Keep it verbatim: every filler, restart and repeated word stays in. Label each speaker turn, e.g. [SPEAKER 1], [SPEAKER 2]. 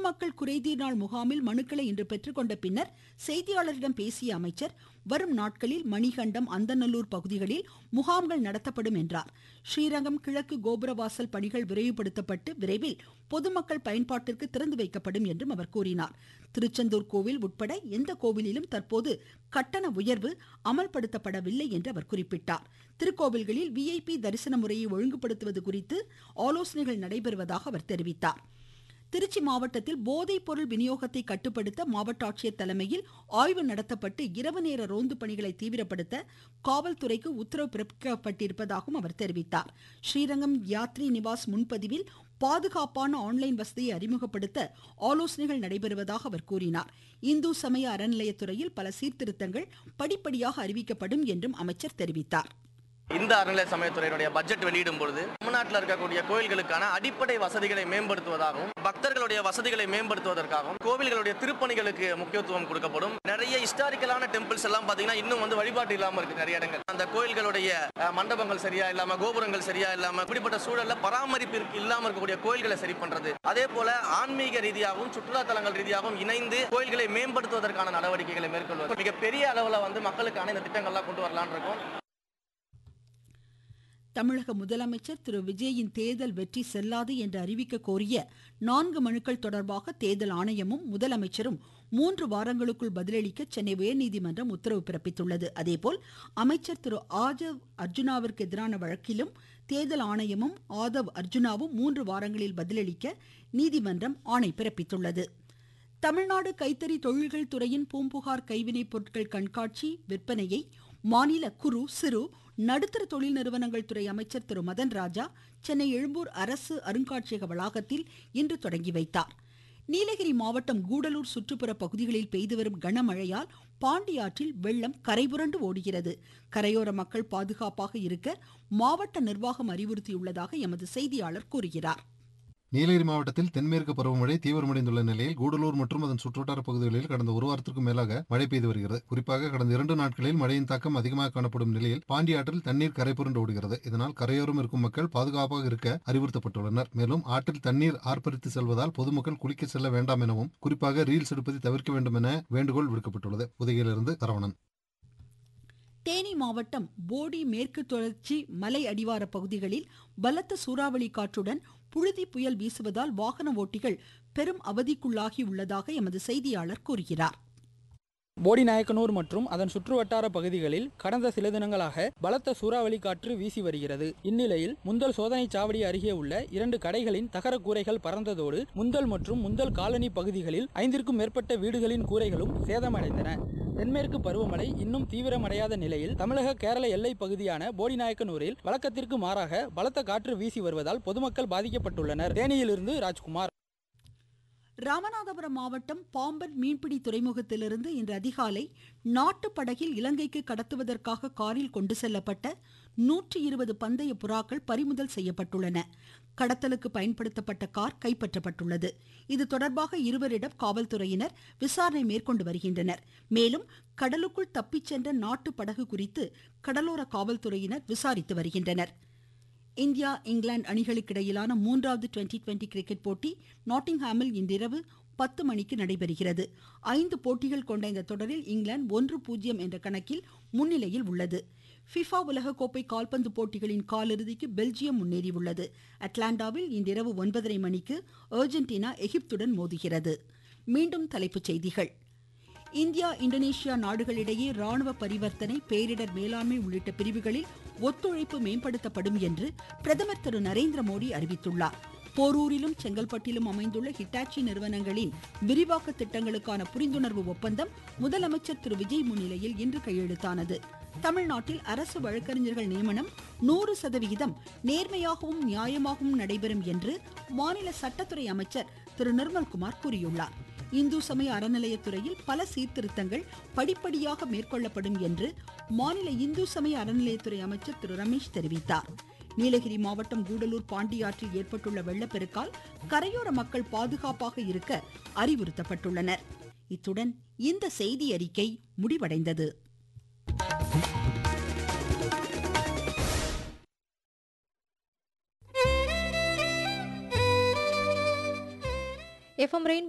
[SPEAKER 1] பொதுமக்கள் குறைதீர் நாள் முகாமில் மனுக்களை இன்று பெற்றுக்கொண்ட பின்னர் செய்தியாளர்களிடம் பேசிய அமைச்சர் வரும் நாட்களில் மணிகண்டம் அந்தநல்லூர் பகுதிகளில் முகாம்கள் நடத்தப்படும் என்றார். ஸ்ரீரங்கம் கிழக்கு கோபுரவாசல் பணிகள் விரைவுபடுத்தப்பட்டு விரைவில் பொதுமக்கள் பயன்பாட்டிற்கு திறந்து வைக்கப்படும் என்றும் அவர் கூறினார். திருச்செந்தூர் கோவில் உட்பட எந்த கோவிலிலும் தற்போது கட்டண உயர்வு அமல்படுத்தப்படவில்லை என்று அவர் குறிப்பிட்டார். திருக்கோவில்களில் விஐபி தரிசன முறையை ஒழுங்குபடுத்துவது குறித்து ஆலோசனைகள் நடைபெறுவதாக அவர் தெரிவித்தார். திருச்சி மாவட்டத்தில் போதைப் பொருள் விநியோகத்தை கட்டுப்படுத்த மாவட்ட ஆட்சியர் தலைமையில் ஆய்வு நடத்தப்பட்டு இரவு நேர ரோந்து பணிகளை தீவிரப்படுத்த காவல்துறைக்கு உத்தரவு பிறப்பிக்கப்பட்டிருப்பதாகவும் அவர் தெரிவித்தார். ஸ்ரீரங்கம் யாத்ரி நிவாஸ் முன்பதிவில் பாதுகாப்பான ஆன்லைன் வசதியை அறிமுகப்படுத்த ஆலோசனைகள் நடைபெறுவதாக அவர் கூறினார். இந்து சமய அறநிலையத்துறையில் பல சீர்திருத்தங்கள் படிப்படியாக அறிவிக்கப்படும் என்றும் அமைச்சர் தெரிவித்தார்.
[SPEAKER 2] இந்த அறநிலை சமயத்துறையினுடைய பட்ஜெட் வெளியிடும் பொழுது தமிழ்நாட்டில் இருக்கக்கூடிய கோயில்களுக்கான அடிப்படை வசதிகளை மேம்படுத்துவதாகவும் பக்தர்களுடைய வசதிகளை மேம்படுத்துவதற்காகவும் கோவில்களுடைய திருப்பணிகளுக்கு முக்கியத்துவம் கொடுக்கப்படும். நிறைய ஹிஸ்டாரிக்கலான டெம்பிள்ஸ் எல்லாம் பாத்தீங்கன்னா இன்னும் வந்து வழிபாட்டு இல்லாம இருக்கு. நிறைய இடங்கள் அந்த கோயில்களுடைய மண்டபங்கள் சரியா இல்லாம, கோபுரங்கள் சரியா இல்லாம, இப்படிப்பட்ட சூழல்ல பராமரிப்பு இல்லாம இருக்கக்கூடிய கோயில்களை சரி பண்றது, அதே போல ஆன்மீக ரீதியாகவும் சுற்றுலா தலங்கள் ரீதியாகவும் இணைந்து கோயில்களை மேம்படுத்துவதற்கான நடவடிக்கைகளை மேற்கொள்வது மிகப்பெரிய அளவில் வந்து மக்களுக்கான இந்த திட்டங்கள்லாம் கொண்டு வரலான் இருக்கும்.
[SPEAKER 1] தமிழக முதலமைச்சர் திரு விஜயின் தேர்தல் வெற்றி செல்லாது என்று அறிவிக்க கோரிய நான்கு மனுக்கள் தொடர்பாக தேர்தல் ஆணையமும் முதலமைச்சரும் மூன்று வாரங்களுக்குள் பதிலளிக்க சென்னை உயர்நீதிமன்றம் உத்தரவு பிறப்பித்துள்ளது. அதேபோல் அமைச்சர் திரு ஆதவ் அர்ஜுனாவிற்கு எதிரான வழக்கிலும் தேர்தல் ஆணையமும் ஆதவ் அர்ஜுனாவும் மூன்று வாரங்களில் பதிலளிக்க நீதிமன்றம் ஆணை பிறப்பித்துள்ளது. தமிழ்நாடு கைத்தறி தொழில்கள் துறையின் பூம்புகார் கைவினைப் பொருட்கள் கண்காட்சி விற்பனையை மாநில குறு சிறு நடுத்தர தொழில் நிறுவனங்கள் துறை அமைச்சர் திரு மதன் ராஜா சென்னை எழும்பூர் அரசு அருங்காட்சியக வளாகத்தில் இன்று தொடங்கி வைத்தார். நீலகிரி மாவட்டம் கூடலூர் சுற்றுப்புற பகுதிகளில் பெய்து வரும் கனமழையால் பாண்டியாற்றில் வெள்ளம் கரைபுரண்டு ஓடுகிறது. கரையோர மக்கள் பாதுகாப்பாக இருக்க மாவட்ட நிர்வாகம் அறிவுறுத்தியுள்ளதாக எமது செய்தியாளர் கூறுகிறார்.
[SPEAKER 3] நீலகிரி மாவட்டத்தில் தென்மேற்கு பருவமழை தீவிரமடைந்துள்ள நிலையில் கூடலூர் மற்றும் அதன் சுற்றுவட்டார பகுதிகளில் கடந்த ஒரு வாரத்திற்கும் மேலாக மழை பெய்து வருகிறது. குறிப்பாக கடந்த இரண்டு நாட்களில் மழையின் தாக்கம் அதிகமாக காணப்படும் நிலையில் பாண்டியாற்றில் தண்ணீர் கரைபுரண்டு ஓடுகிறது. இதனால் கரையோரம் இருக்கும் மக்கள் பாதுகாப்பாக இருக்க அறிவுறுத்தப்பட்டுள்ளனர். மேலும் ஆற்றில் தண்ணீர் ஆர்ப்பரித்து செல்வதால் பொதுமக்கள் குளிக்க செல்ல வேண்டாம் எனவும், குறிப்பாக ரீல்ஸ் எடுப்பதை தவிர்க்க வேண்டும் என வேண்டுகோள் விடுக்கப்பட்டுள்ளது. புதுகையிலிருந்து சரவணன்.
[SPEAKER 1] தேனி மாவட்டம் போடி மேற்கு தொடர்ச்சி மலை அடிவார பகுதிகளில் பலத்த சூறாவளி காற்றுடன் புழுதி புயல் வீசுவதால் வாகன ஓட்டிகள் பெரும் அவதிக்குள்ளாகி உள்ளதாக எமது செய்தியாளர் கூறுகிறார்.
[SPEAKER 4] போடிநாயக்கனூர் மற்றும் அதன் சுற்றுவட்டார பகுதிகளில் கடந்த சில தினங்களாக பலத்த சூறாவளி காற்று வீசி வருகிறது. இந்நிலையில் முந்தல் சோதனை சாவடி அருகே உள்ள இரண்டு கடைகளின் தகர கூரைகள் பறந்ததோடு முந்தல் மற்றும் முந்தல் காலனி பகுதிகளில் ஐந்திற்கும் மேற்பட்ட வீடுகளின் கூரைகளும் சேதமடைந்தன. தென்மேற்கு பருவமழை இன்னும் தீவிரமடையாத நிலையில் தமிழக கேரள எல்லை பகுதியான போடிநாயக்கனூரில் வழக்கத்திற்கு மாறாக பலத்த காற்று வீசி வருவதால் பொதுமக்கள் பாதிக்கப்பட்டுள்ளனர். தேனியிலிருந்து ராஜ்குமார்.
[SPEAKER 1] ராமநாதபுரம் மாவட்டம் பாம்பன் மீன்பிடி துறைமுகத்திலிருந்து இன்று அதிகாலை நாட்டு படகில் இலங்கைக்கு கடத்துவதற்காக காரில் கொண்டு செல்லப்பட்ட நூற்றி இருபது பந்தய புறாக்கள் பறிமுதல் செய்யப்பட்டுள்ளன. கடத்தலுக்கு பயன்படுத்தப்பட்ட கார் கைப்பற்றப்பட்டுள்ளது. இது தொடர்பாக இருவரிடம் காவல்துறையினர் விசாரணை மேற்கொண்டு வருகின்றனர். மேலும் கடலுக்குள் தப்பிச் சென்ற நாட்டு படகு குறித்து கடலோர காவல்துறையினர் விசாரித்து வருகின்றனர். இந்தியா இங்கிலாந்து அணிகளுக்கிடையிலான மூன்றாவது டுவெண்டி டுவெண்டி கிரிக்கெட் போட்டி நாட்டிங்ஹாமில் இன்றிரவு பத்து மணிக்கு நடைபெறுகிறது. ஐந்து போட்டிகள் கொண்ட இந்த தொடரில் இங்கிலாந்து ஒன்று பூஜ்ஜியம் என்ற கணக்கில் முன்னிலையில் உள்ளது. ஃபிஃபா உலகக்கோப்பை கால்பந்து போட்டிகளின் காலிறுதிக்கு பெல்ஜியம் முன்னேறியுள்ளது. அட்லாண்டாவில் இன்றிரவு ஒன்பதரை மணிக்கு அர்ஜென்டினா எகிப்துடன் மோதுகிறது. மீண்டும் தலைப்புச் செய்திகள். இந்தியா இந்தோனேஷியா நாடுகளிடையே ராணுவ பரிவர்த்தனை, பேரிடர் மேலாண்மை உள்ளிட்ட பிரிவுகளில் ஒத்துழைப்பு மேம்படுத்தப்படும் என்று பிரதமர் திரு நரேந்திர மோடி அறிவித்துள்ளார். போரூரிலும் செங்கல்பட்டிலும் அமைந்துள்ள ஹிட்டாச்சி நிறுவனங்களின் விரிவாக்க திட்டங்களுக்கான புரிந்துணர்வு ஒப்பந்தம் முதலமைச்சர் திரு விஜய் முன்னிலையில் இன்று கையெழுத்தானது. தமிழ்நாட்டில் அரசு வழக்கறிஞர்கள் நியமனம் நூறு சதவிகிதம் நேர்மையாகவும் நியாயமாகவும் நடைபெறும் என்று மாநில சட்டத்துறை அமைச்சர் திரு நிர்மல்குமார் கூறியுள்ளார். இந்து சமய அறநிலையத்துறையில் பல சீர்திருத்தங்கள் படிப்படியாக மேற்கொள்ளப்படும் என்று மாநில இந்து சமய அறநிலையத்துறை அமைச்சர் திரு ரமேஷ் தெரிவித்தார். நீலகிரி மாவட்டம் கூடலூர் பாண்டியாற்றில் ஏற்பட்டுள்ள வெள்ளப்பெருக்கால் கரையோர மக்கள் பாதுகாப்பாக இருக்க அறிவுறுத்தப்பட்டுள்ளனர். இத்துடன் இந்த செய்தி அறிக்கை முடிவடைந்தது.
[SPEAKER 5] FM rain